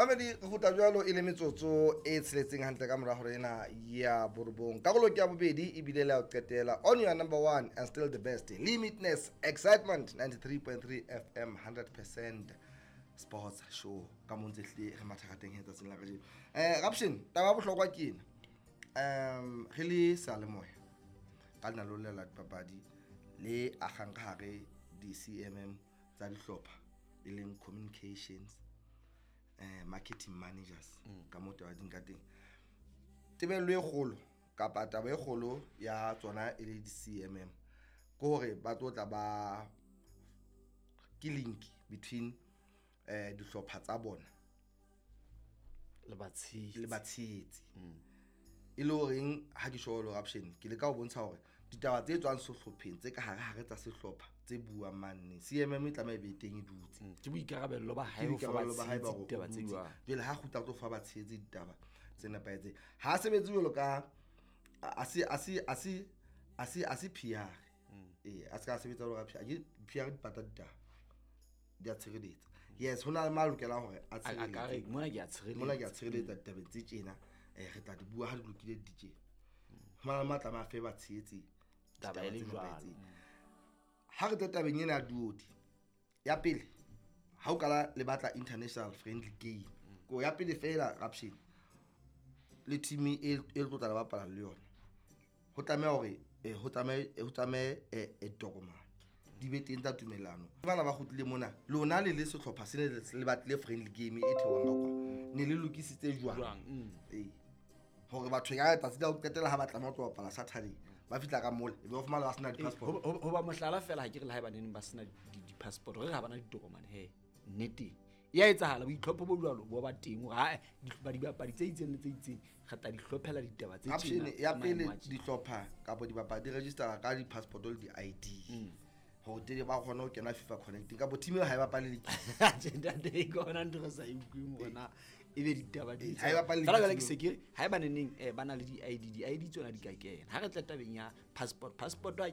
Mamedi go ta jalo ile metsotso e tseletseng hantle ka mora hore ena ya Borobong. Karolo ke ya bobedi e bile la qetela on your number 1 and still the best. Limitless excitement 93.3 FM 100% sports show ka montse hle re mathagateng hetsa tsela ka jeno. Raption taba bohlokwa ke ena. Re le sale moya. Ka lena lo lela dipapadi le agang ka hare di CMM tsa dihlopha e leng communications marketing managers ka mote wa dinka teng tebelo e kgolo kapa taba e kgolo ya tsona e le di CMM go hore ba tlotla ba ke link between dihlopha tsa bona le batshetsi e le horeng ha di show option ke le ka ho bontsha hore ditaba tse tswang sehlopheng tse ka hare tsa sehlopha tse bua manne CMM e tlameha be teng e dutse ke boikarabello ba hae ho fa batshetsi ditaba tse buang jele ha kgutla tlo fa batshetsi ditaba tse nepaetse ha sebetsi jalo ka asi PR a ska sebetsa lo ka PR di pata ditaba di a tshireletsa yes hona le malokela hore a tshireletsa mona ke a tshireletsa ditaba tse tjena re tla di bua ha di lokile di tje hona matla ma fe batshetsi taba e le jwalo ha re tabeng ena duodi ya pele ha o kala le batla international friendly game go ya pele fela option le team e tlotla le bapala le yona ho tlameha hore ho tlameha e document di be teng tsa tumelano bana ba khutlile mona lona le sehlopha se le batle friendly game e thewang ka kwa ne le lokisitse jwang hore batho ya tsa tsela o qetela ha batla mo tlo bapala Saturday ba fitla ka mole e be of mala ba sena di passport ho ba mohlala fela ha ke re la haeba neng ba sena di passport re ha bana di tokomane he nnete ya etsahala bo itlhopho bo jwalo bo ba teng ha ba di bapadi tse itseng tse itseng gata di hlophela ditaba tse tsena ya pele di hlopha ka bo di bapadi register ka di passport le di ID ho tele ba khona ho kena FIFA connecting ka bo team ha e bapale le agenda day gona ntho sa ikweng gona e be ditaba di ha e bapale fela ke sekere ha e ba neng bana le di ID tsona di ka kena ha re tla tabeng ya passport